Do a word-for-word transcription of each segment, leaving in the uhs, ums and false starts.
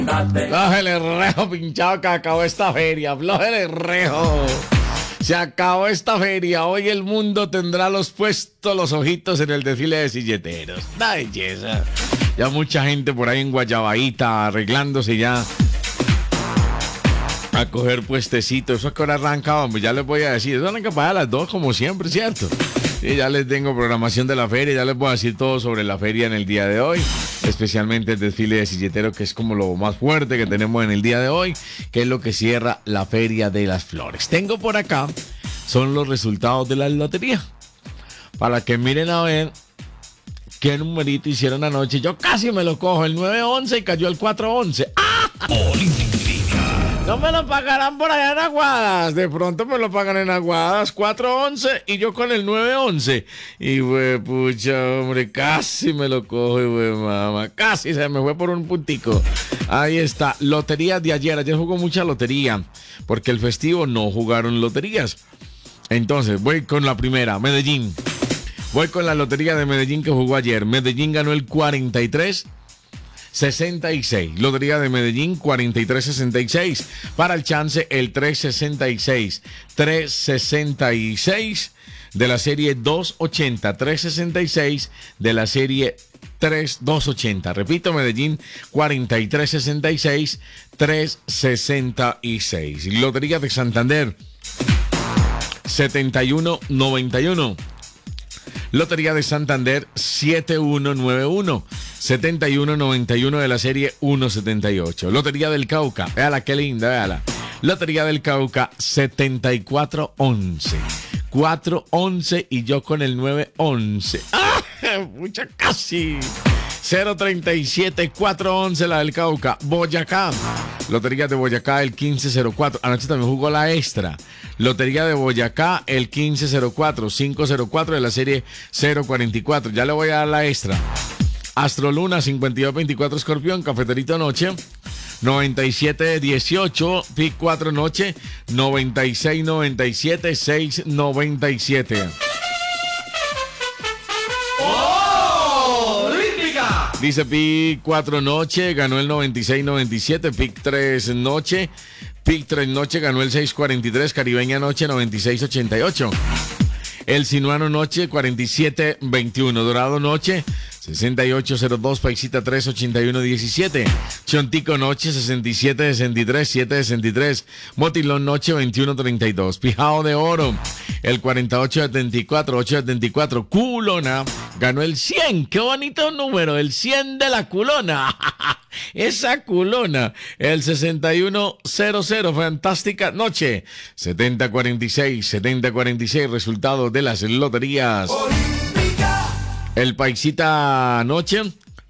Flójele rejo, pinchado, que acabó esta feria. Flójele rejo. Se acabó esta feria. Hoy el mundo tendrá los puestos los ojitos en el desfile de silleteros. La belleza. Ya mucha gente por ahí en Guayabaíta arreglándose ya a coger puestecitos. Eso es que ahora arranca, pues ya les voy a decir. Eso arranca para las dos como siempre, ¿cierto? Sí, ya les tengo programación de la feria. Ya les voy a decir todo sobre la feria en el día de hoy. Especialmente el desfile de silleteros, que es como lo más fuerte que tenemos en el día de hoy, que es lo que cierra la Feria de las Flores. Tengo por acá, son los resultados de la lotería, para que miren a ver qué numerito hicieron anoche. Yo casi me lo cojo, el nueve once y cayó el cuatro once. ¡Ah! No me lo pagarán por allá en Aguadas. De pronto me lo pagan en Aguadas. cuatro once y yo con el nueve once. Y güey, pucha, hombre, casi me lo cojo, güey, mamá. Casi se me fue por un puntico. Ahí está, lotería de ayer. Ayer jugó mucha lotería, porque el festivo no jugaron loterías. Entonces, voy con la primera, Medellín. Voy con la lotería de Medellín que jugó ayer. Medellín ganó el cuarenta y tres sesenta y seis. Lotería de Medellín cuarenta y tres sesenta y seis. Para el chance el trescientos sesenta y seis. trescientos sesenta y seis de la serie doscientos ochenta. trescientos sesenta y seis de la serie doscientos ochenta. Repito, Medellín cuarenta y tres sesenta y seis. trescientos sesenta y seis. Lotería de Santander setenta y uno noventa y uno. Lotería de Santander setenta y uno noventa y uno. setenta y uno noventa y uno de la serie ciento setenta y ocho. Lotería del Cauca, véala qué linda, véala. Lotería del Cauca setenta y cuatro once. cuatro once y yo con el nueve once. ¡Ah! Mucha casi. cero treinta y siete cuatro once la del Cauca. Boyacá. Lotería de Boyacá el quince cero cuatro. Anoche también jugó la extra. Lotería de Boyacá el quince cero cuatro. cinco cero cuatro de la serie cero cuarenta y cuatro. Ya le voy a dar la extra. Astroluna cincuenta y dos veinticuatro Escorpión. Cafeterito Noche noventa y siete dieciocho. Pic cuatro Noche noventa y seis noventa y siete seis noventa y siete. Dice Pic cuatro Noche, ganó el noventa y seis noventa y siete. Pic tres Noche, Pic tres Noche ganó el seiscientos cuarenta y tres. Caribeña Noche noventa y seis ochenta y ocho. El Sinuano Noche cuarenta y siete veintiuno. Dorado Noche sesenta y ocho cero dos. Paisita tres ochenta y uno diecisiete. Chontico Noche sesenta y siete sesenta y tres siete sesenta y tres. Motilón Noche veintiuno treinta y dos. Pijao de Oro el cuarenta y ocho setenta y cuatro ocho setenta y cuatro. Culona ganó el cien. Qué bonito número, el cien de la culona. Esa culona, el sesenta y uno cero cero. Fantástica Noche setenta cuarenta y seis setenta cuarenta y seis. Resultados de las loterías. El Paisita Noche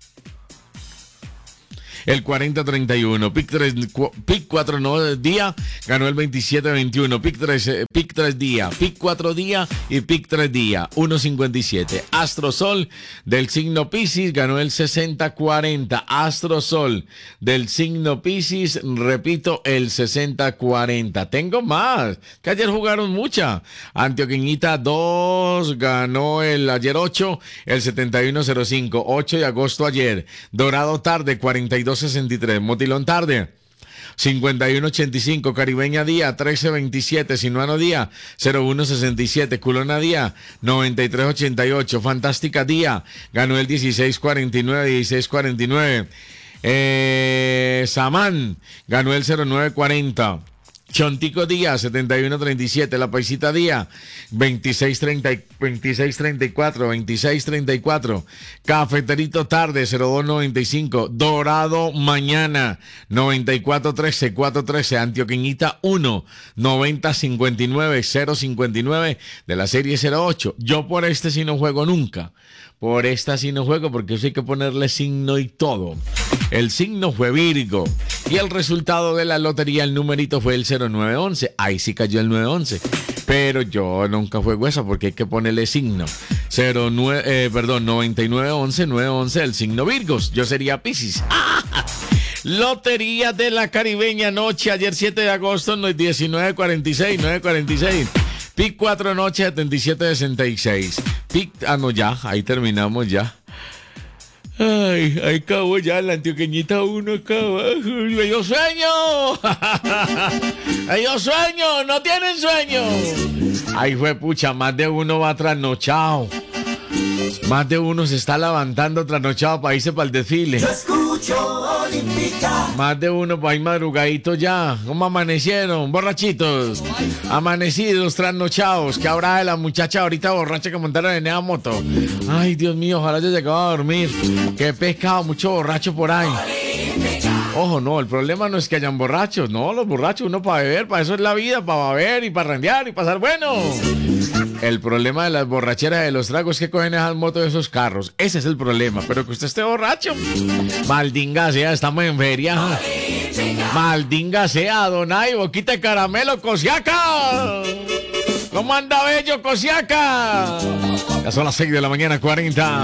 el cuarenta treinta y uno. Pic tres, Pic cuatro no, día ganó el veintisiete veintiuno. Pic tres, Pic tres día, Pic cuatro día y Pic tres día ciento cincuenta y siete. Astrosol del signo Piscis ganó el sesenta cuarenta. Astrosol del signo Piscis, repito, el sesenta cuarenta. Tengo más, que ayer jugaron mucha. Antioqueñita dos ganó el ayer ocho, el setenta y uno cero cinco. ocho de agosto ayer. Dorado tarde cuarenta y dos sesenta y tres. Motilón tarde cincuenta y uno ochenta y cinco. Caribeña día trece veintisiete. Sinuano día cero uno sesenta y siete. Culona día noventa y tres ochenta y ocho. Fantástica día ganó el dieciséis cuarenta y nueve. dieciséis cuarenta y nueve. eh, Samán ganó el cero nueve cuarenta. Chontico día setenta y uno treinta y siete. La Paisita día veintiséis treinta, veintiséis treinta y cuatro. veintiséis treinta y cuatro. Cafeterito tarde cero dos noventa y cinco. Dorado mañana noventa y cuatro trece. cuatro trece. Antioqueñita uno noventa cincuenta y nueve. cero cincuenta y nueve de la serie cero ocho. Yo por este sí no juego nunca. Por esta sí no juego, porque eso hay que ponerle signo y todo. El signo fue Virgo. Y el resultado de la lotería, el numerito fue el cero nueve once. Ahí sí cayó el nueve once. Pero yo nunca juego eso porque hay que ponerle signo. cero nueve, eh, perdón, noventa y nueve once, nueve once, el signo Virgos. Yo sería Piscis. ¡Ah! Lotería de la Caribeña Noche, ayer siete de agosto, diecinueve cuarenta y seis, nueve cuarenta y seis. Pic cuatro Noche, setenta y siete sesenta y seis. Pic, ah no, ya, ahí terminamos ya. Ay, ahí acabó ya la antioqueñita uno acá abajo. ¡Me dio sueño! ¡Me dio sueño! ¡No tienen sueño! Ay, fue pucha, más de uno va trasnochado. Más de uno se está levantando trasnochado para irse para el desfile. Yo escucho Olímpica. Más de uno para ir madrugadito ya. ¿Cómo amanecieron? Borrachitos. Amanecidos, trasnochados. ¿Qué habrá de la muchacha ahorita borracha que montaron en esa moto? Ay, Dios mío, ojalá haya llegado a dormir. Qué pescado, mucho borracho por ahí. Ojo, no, el problema no es que hayan borrachos. No, los borrachos, uno para beber, para eso es la vida, para beber y para randear y pasar bueno. El problema de las borracheras de los tragos es que cogen esas motos de esos carros. Ese es el problema, pero que usted esté borracho. Maldinga sea, estamos en feria. Maldinga sea, Donay, boquita de caramelo, Cosiaca. ¿Cómo anda bello, Cosiaca? Ya son las seis de la mañana, cuarenta.